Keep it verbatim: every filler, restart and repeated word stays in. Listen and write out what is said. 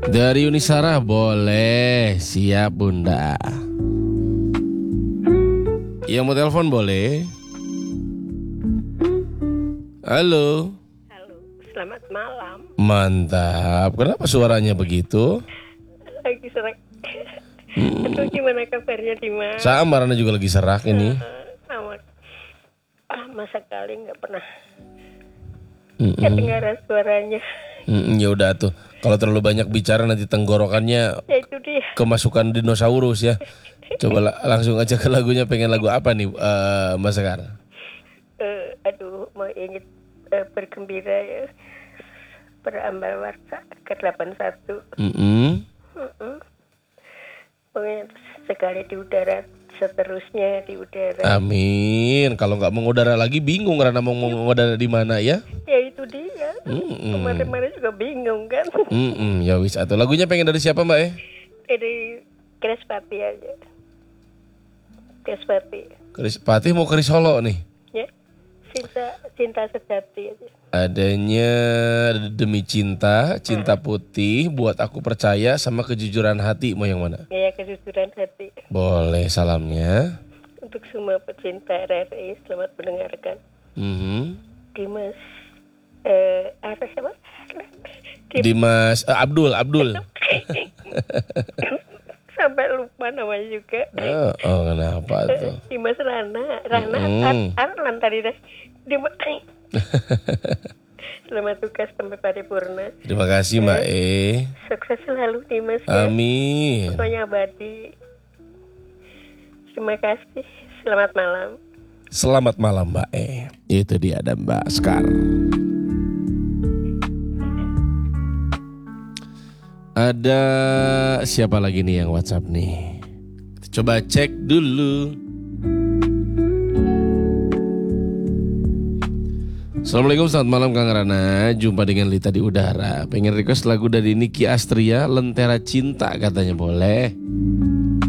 Dari Unisara boleh. Siap Bunda. Yang mau telepon boleh. Halo. Halo, selamat malam. Mantap. Kenapa suaranya begitu? Lagi serak. Hmm. Aduh, gimana kabarnya Dimas? Sama, Rana juga lagi serak ini. Uh, sama. Ah, masa kali nggak pernah Mm-mm. kedengaran suaranya. Mm-mm, ya udah tuh. Kalau terlalu banyak bicara nanti tenggorokannya Ya itu dia. kemasukan dinosaurus ya. Coba la- langsung aja ke lagunya. Pengen lagu apa nih, uh, Mas Sekar? Uh, aduh, mau ingin uh, bergembira ya. Berambal warsa ke delapan puluh satu. Mm-mm. Uh-uh. Pokoknya sekali di udara, seterusnya di udara. Amin. Kalau nggak mengudara lagi bingung Rana mau mengudara di mana ya? Ya itu dia. Mm-mm. Kemarin-kemarin juga bingung kan. Mm-mm, ya wis atau lagunya pengen dari siapa Mbak eh? Dari Krespati aja. Krespati. Kris Patih mau ke Solo nih. Ya. Cinta cinta sejati aja. Adanya Demi Cinta, Cinta Putih, Buat Aku Percaya, sama Kejujuran Hati. Mau yang mana? Ya, Kejujuran Hati. Boleh, salamnya. Untuk semua pecinta R R I, selamat mendengarkan. Mm-hmm. Dimas eh apa siapa? Dimas eh, Abdul, Abdul. Sampai lupa namanya juga. Oh, oh kenapa tuh? Dimas Rana, Rana Mm-hmm. Ar Arlan tadi deh. Dimas. Selamat tugas sampai paripurna. Terima kasih Mbak E. Sukses selalu Dimas ya. Amin. Pokoknya abadi. Terima kasih. Selamat malam. Selamat malam Mbak E. Itu dia ada Mbak Sekar. Ada siapa lagi nih yang WhatsApp nih? Coba cek dulu. Assalamualaikum, selamat malam Kang Rana. Jumpa dengan Lita di udara. Pengen request lagu dari Niki Astria, Lentera Cinta katanya, boleh?